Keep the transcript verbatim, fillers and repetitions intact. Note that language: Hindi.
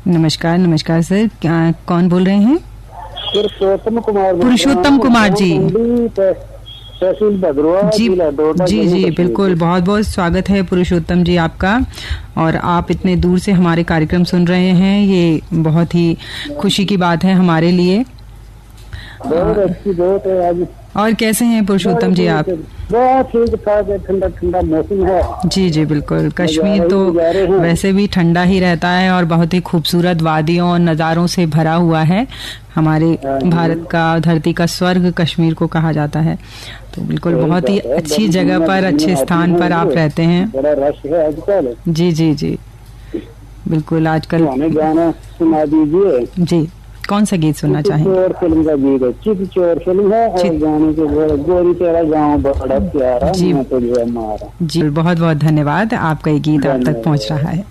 नमस्कार नमस्कार सर, क्या कौन बोल रहे हैं? पुरुषोत्तम कुमार। पुरुषोत्तम कुमार जी, तहसील भद्रवा, जी जी जी बिल्कुल, बहुत बहुत स्वागत है पुरुषोत्तम जी आपका। और आप इतने दूर से हमारे कार्यक्रम सुन रहे हैं, ये बहुत ही खुशी की बात है हमारे लिए। बहुत अच्छी बहुत है आज। और कैसे हैं पुरुषोत्तम जी आप? बहुत ठीक ठाक है, ठंडा ठंडा मौसम है। जी जी बिल्कुल, कश्मीर तो वैसे भी ठंडा ही रहता है और बहुत ही खूबसूरत वादियों और नज़ारों से भरा हुआ है। हमारे भारत का, धरती का स्वर्ग कश्मीर को कहा जाता है। तो बिल्कुल बहुत ही अच्छी जगह पर, अच्छे स्थान पर आप रहते हैं। बड़ा रश है आजकल। जी जी जी बिल्कुल, आजकल गाना सुना दीजिए। जी, कौन सा गीत सुनना चाहेंगे? चित चोर फिल्म का गीत है, चित चोर फिल्म है। और गाने के गोरी तेरा गाँव बड़ा प्यारा, मैं तुझे मारा। जी बहुत बहुत धन्यवाद, आपका ये गीत आप तक पहुंच रहा है।